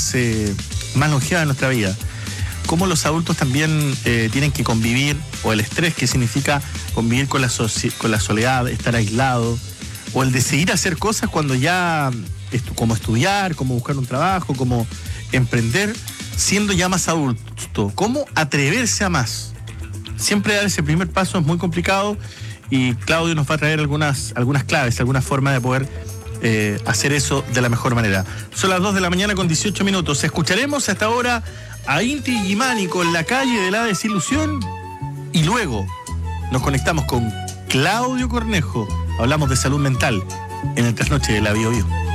más longeva de nuestra vida. Cómo los adultos también tienen que convivir, o el estrés que significa convivir con la soledad, estar aislado, o el de seguir a hacer cosas cuando ya, como estudiar, como buscar un trabajo, como emprender, siendo ya más adulto. Cómo atreverse a más. Siempre dar ese primer paso es muy complicado, y Claudio nos va a traer algunas claves, alguna forma de poder hacer eso de la mejor manera. Son las 2 de la mañana con 18 minutos. Escucharemos hasta ahora a Inti Illimani con La calle de la desilusión, y luego nos conectamos con Claudio Cornejo. Hablamos de salud mental en el Trasnoche de la Bio Bio.